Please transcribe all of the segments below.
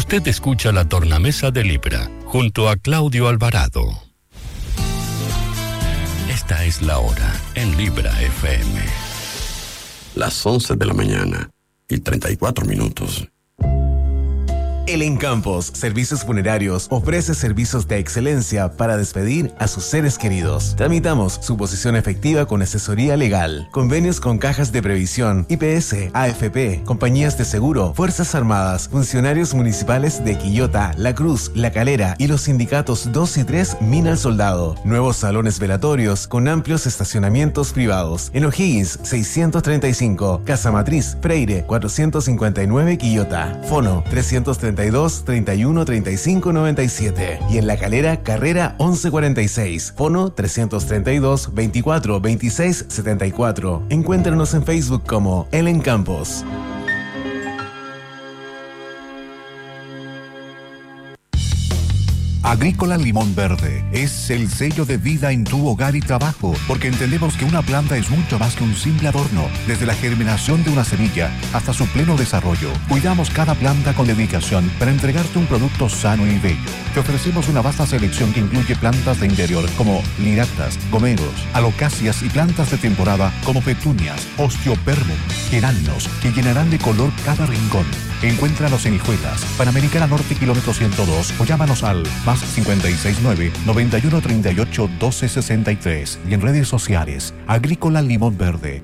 Usted escucha la tornamesa de Libra, junto a Claudio Alvarado. Esta es la hora en Libra FM. Las 11 de la mañana y 34 minutos. El Encampos Servicios Funerarios ofrece servicios de excelencia para despedir a sus seres queridos. Tramitamos suposición efectiva con asesoría legal, convenios con cajas de previsión, IPS, AFP, compañías de seguro, Fuerzas Armadas, funcionarios municipales de Quillota, La Cruz, La Calera y los sindicatos 2 y 3 Mina al Soldado. Nuevos salones velatorios con amplios estacionamientos privados. En O'Higgins 635, Casa Matriz, Freire 459 Quillota. Fono 332 31 35 97 y en La Calera, Carrera 1146, fono 332 24 26 74. Encuéntranos en Facebook como El Encampos. Agrícola Limón Verde es el sello de vida en tu hogar y trabajo, porque entendemos que una planta es mucho más que un simple adorno. Desde la germinación de una semilla hasta su pleno desarrollo, cuidamos cada planta con dedicación para entregarte un producto sano y bello. Te ofrecemos una vasta selección que incluye plantas de interior como liractas, gomeros, alocacias y plantas de temporada como petunias, osteopermum, geranios, que llenarán de color cada rincón. Encuéntranos en Hijuelas, Panamericana Norte, kilómetro 102, o llámanos al más 569-9138-1263 y en redes sociales, Agrícola Limón Verde.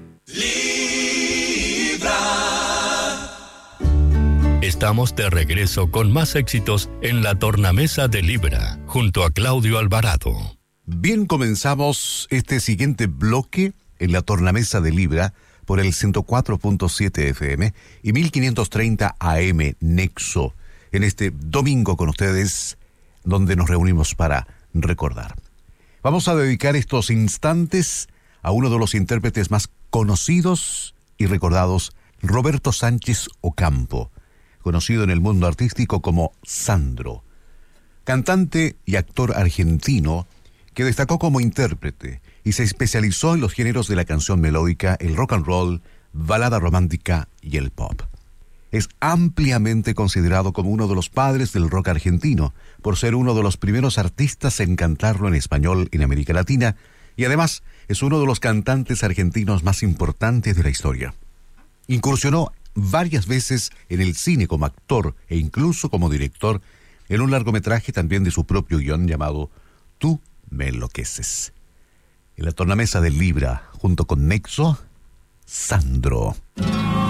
Estamos de regreso con más éxitos en la tornamesa de Libra, junto a Claudio Alvarado. Bien, comenzamos este siguiente bloque en la tornamesa de Libra por el 104.7 FM y 1530 AM Nexo, en este domingo con ustedes, donde nos reunimos para recordar. Vamos a dedicar estos instantes a uno de los intérpretes más conocidos y recordados, Roberto Sánchez Ocampo, conocido en el mundo artístico como Sandro, cantante y actor argentino que destacó como intérprete y se especializó en los géneros de la canción melódica, el rock and roll, balada romántica y el pop. Es ampliamente considerado como uno de los padres del rock argentino, por ser uno de los primeros artistas en cantarlo en español en América Latina, y además es uno de los cantantes argentinos más importantes de la historia. Incursionó varias veces en el cine como actor e incluso como director en un largometraje también de su propio guión llamado Tú me enloqueces. En la tornamesa de Libra, junto con Nexo, Sandro.